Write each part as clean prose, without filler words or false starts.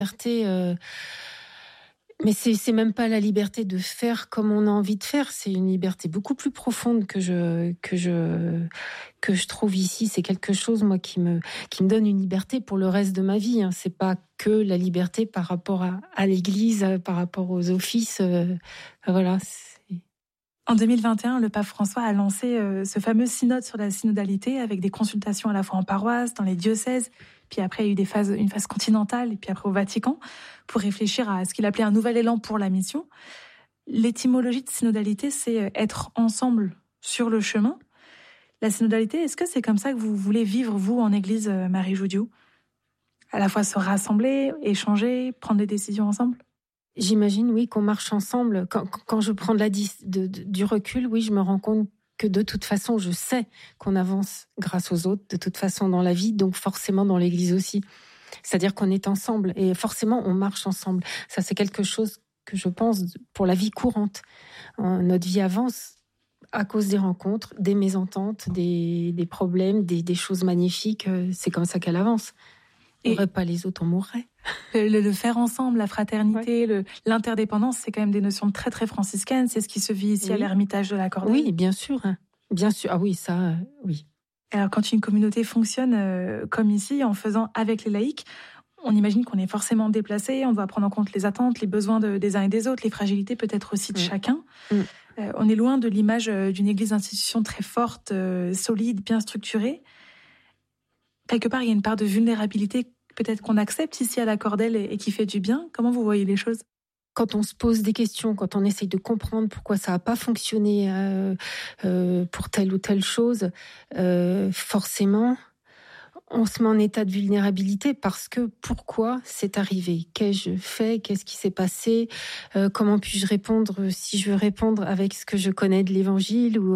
liberté, mais c'est même pas la liberté de faire comme on a envie de faire, c'est une liberté beaucoup plus profonde que je trouve ici. C'est quelque chose, moi, qui me donne une liberté pour le reste de ma vie, hein. C'est pas que la liberté par rapport à l'église, par rapport aux offices, voilà. En 2021, le pape François a lancé ce fameux synode sur la synodalité avec des consultations à la fois en paroisse, dans les diocèses, puis après il y a eu une phase continentale et puis après au Vatican pour réfléchir à ce qu'il appelait un nouvel élan pour la mission. L'étymologie de synodalité, c'est être ensemble sur le chemin. La synodalité, est-ce que c'est comme ça que vous voulez vivre, vous, en Église, Marie Joudiou? À la fois se rassembler, échanger, prendre des décisions ensemble? J'imagine, oui, qu'on marche ensemble. Quand je prends du recul, oui, je me rends compte que de toute façon, je sais qu'on avance grâce aux autres, de toute façon dans la vie, donc forcément dans l'Église aussi. C'est-à-dire qu'on est ensemble et forcément on marche ensemble. Ça, c'est quelque chose que je pense pour la vie courante. Notre vie avance à cause des rencontres, des mésententes, des problèmes, des choses magnifiques. C'est comme ça qu'elle avance. On n'aurait pas les autres, on mourrait. Le faire ensemble, la fraternité, ouais. L'interdépendance, c'est quand même des notions très très franciscaines. C'est ce qui se vit ici à l'Ermitage de la Cordelle. Oui, bien sûr. Bien sûr. Ah oui, ça, oui. Alors quand une communauté fonctionne comme ici, en faisant avec les laïcs, on imagine qu'on est forcément déplacé, on doit prendre en compte les attentes, les besoins des uns et des autres, les fragilités peut-être aussi de chacun. On est loin de l'image d'une église institution très forte, solide, bien structurée. Quelque part, il y a une part de vulnérabilité peut-être qu'on accepte ici à la Cordelle et qui fait du bien. Comment vous voyez les choses ? Quand on se pose des questions, quand on essaye de comprendre pourquoi ça n'a pas fonctionné pour telle ou telle chose, forcément, on se met en état de vulnérabilité parce que pourquoi c'est arrivé ? Qu'ai-je fait ? Qu'est-ce qui s'est passé ? Comment puis-je répondre si je veux répondre avec ce que je connais de l'Évangile ? Ou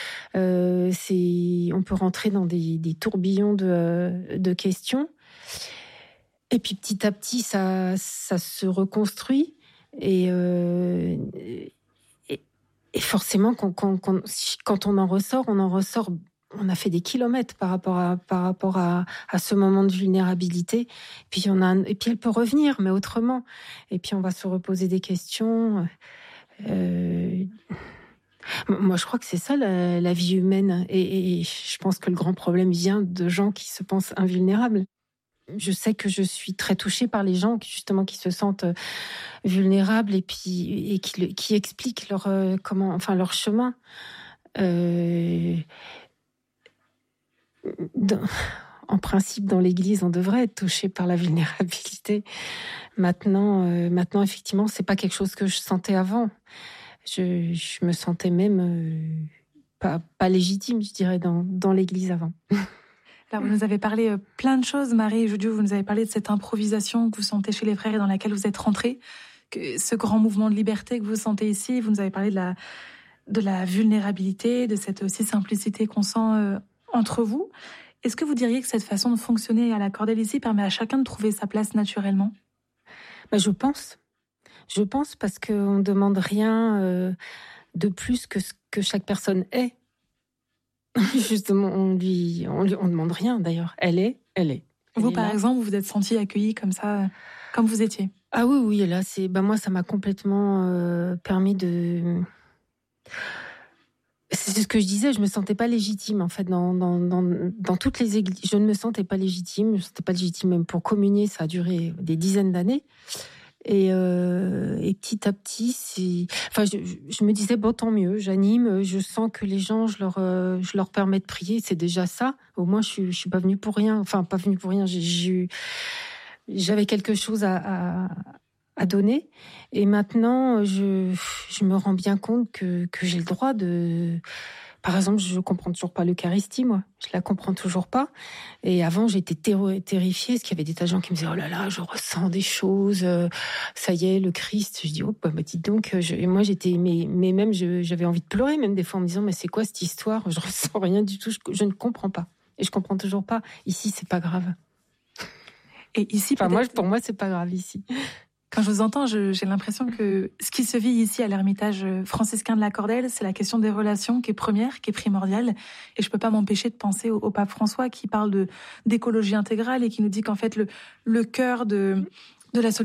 on peut rentrer dans des tourbillons de questions. Et puis petit à petit, ça se reconstruit. Et forcément, quand on en ressort, on a fait des kilomètres par rapport à ce moment de vulnérabilité. Puis et puis elle peut revenir, mais autrement. Et puis on va se reposer des questions. Moi, je crois que c'est ça la vie humaine. Et je pense que le grand problème vient de gens qui se pensent invulnérables. Je sais que je suis très touchée par les gens justement qui se sentent vulnérables et qui expliquent leur chemin. En principe, dans l'Église, on devrait être touché par la vulnérabilité. Maintenant, effectivement, c'est pas quelque chose que je sentais avant. Je me sentais même pas légitime, je dirais, dans l'Église avant. Alors, vous nous avez parlé plein de choses, Marie Joudiou. Vous nous avez parlé de cette improvisation que vous sentez chez les frères et dans laquelle vous êtes rentrée, ce grand mouvement de liberté que vous sentez ici. Vous nous avez parlé de la vulnérabilité, de cette aussi simplicité qu'on sent entre vous. Est-ce que vous diriez que cette façon de fonctionner à la Cordelle ici permet à chacun de trouver sa place naturellement ? Je pense. Je pense parce qu'on ne demande rien de plus que ce que chaque personne est. Justement, on demande rien d'ailleurs. Elle est. Vous, par exemple, vous vous êtes sentie accueillie comme ça, comme vous étiez ? Ah oui, là, moi, ça m'a complètement permis de... C'est ce que je disais, je me sentais pas légitime en fait dans toutes les églises. Je ne me sentais pas légitime, même pour communier. Ça a duré des dizaines d'années. Et petit à petit, je me disais bon, tant mieux, j'anime, je sens que les gens, je leur permets de prier, c'est déjà ça. Au moins, je suis pas venue pour rien. Enfin, pas venue pour rien. J'avais quelque chose à donner. Et maintenant, je me rends bien compte que j'ai le droit de... Par exemple, je comprends toujours pas l'Eucharistie, moi. Je la comprends toujours pas. Et avant, j'étais terrifiée, parce qu'il y avait des tas de gens qui me disaient « Oh là là, je ressens des choses, ça y est, le Christ. » Je dis « Oh, bah dites donc. » Et moi, mais même, j'avais envie de pleurer, même des fois, en me disant « Mais c'est quoi cette histoire ? Je ressens rien du tout, je ne comprends pas. » Et je comprends toujours pas. Ici, c'est pas grave. Et ici, pour moi, c'est pas grave ici. Quand je vous entends, j'ai l'impression que ce qui se vit ici à l'Ermitage franciscain de la Cordelle, c'est la question des relations qui est première, qui est primordiale. Et je peux pas m'empêcher de penser au pape François qui parle d'écologie intégrale et qui nous dit qu'en fait, le cœur de de la